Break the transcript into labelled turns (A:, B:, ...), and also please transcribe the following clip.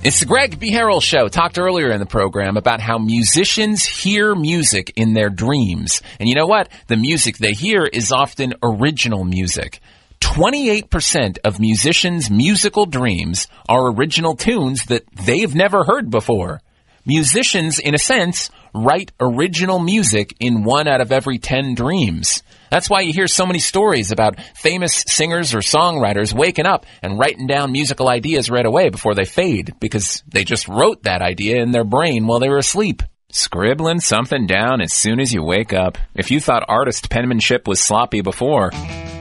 A: It's the Greg B. Harrell Show. Talked earlier in the program about how musicians hear music in their dreams. And you know what? The music they hear is often original music. 28% of musicians' musical dreams are original tunes that they've never heard before. Musicians, in a sense, write original music in 1 out of every 10 dreams. That's why you hear so many stories about famous singers or songwriters waking up and writing down musical ideas right away before they fade, because they just wrote that idea in their brain while they were asleep. Scribbling something down as soon as you wake up. If you thought artist penmanship was sloppy before,